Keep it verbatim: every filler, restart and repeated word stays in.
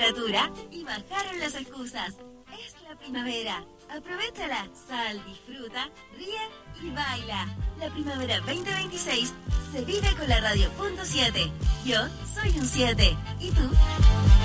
temperatura y bajaron las excusas. Es la primavera. Aprovechala, sal, disfruta, ríe y baila. La primavera veinte veintiséis se vive con la radio punto siete. Yo soy un siete. ¿Y tú?